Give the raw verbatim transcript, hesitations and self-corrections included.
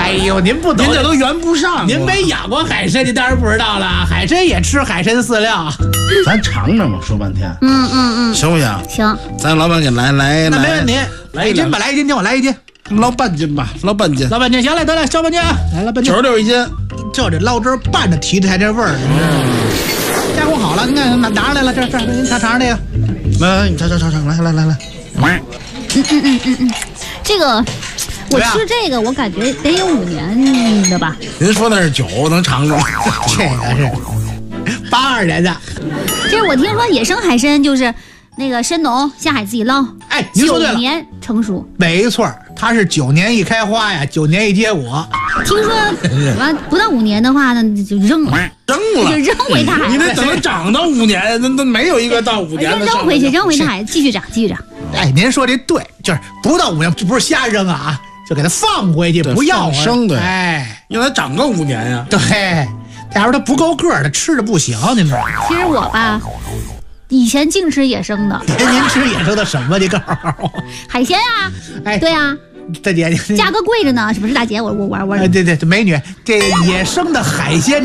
哎呦，您不懂， 您这都圆不上。 您没养过海参，您当然不知道了。海参也吃海参饲料。 咱尝尝吧，说半天。 嗯嗯嗯， 行不行？ 行。 咱老板给来来， 那没问题。 来一斤吧，来一斤，听我来一斤。 捞半斤吧，捞半斤。 捞半斤，行嘞，得嘞，交半斤啊，来了半斤。 九十六一斤。 就这捞汁拌着提的才这味儿。嗯，加工好了，你看拿拿上来了，这这，您尝尝这个。 来，你尝尝尝尝，来来来来。 嗯嗯嗯嗯嗯，这个。我吃这个，我感觉得有五年的吧。 您说那是酒，能尝尝？ 这个是八二年的。 这是我听说野生海参就是那个深农下海自己捞。 哎，您说对了， 九年成熟。 没错，它是九年一开花呀，九年一结果。 听说完不到五年的话呢，就扔了， 扔了， 就扔回大海。 你得等它长到五年，那那没有一个到五年的。 扔回去，扔回大海，继续长，继续长。 哎，您说这对，就是不到五年，这不是瞎扔啊。就给它放回去，不要生的， 哎， 让它长个五年呀。 对，假如它不够个儿，它吃的不行，您知道吗？ 其实我吧，以前净吃野生的。 您吃野生的什么？你告诉我。 海鲜啊， 哎， 对啊， 大姐， 价格贵着呢，是不是大姐？我我我我。 哎，对对，美女，这野生的海鲜。